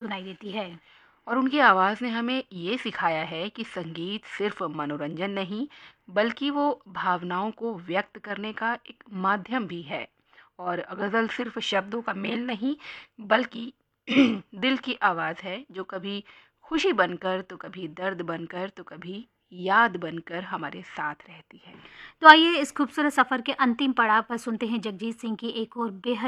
सुनाई देती है। और उनकी आवाज़ ने हमें ये सिखाया है कि संगीत सिर्फ मनोरंजन नहीं, बल्कि वो भावनाओं को व्यक्त करने का एक माध्यम भी है। और गज़ल सिर्फ शब्दों का मेल नहीं, बल्कि दिल की आवाज़ है, जो कभी खुशी बनकर, तो कभी दर्द बनकर, तो कभी याद बनकर हमारे साथ रहती है। तो आइए इस खूबसूरत सफ़र के अंतिम पड़ाव पर सुनते हैं जगजीत सिंह की एक और बेहद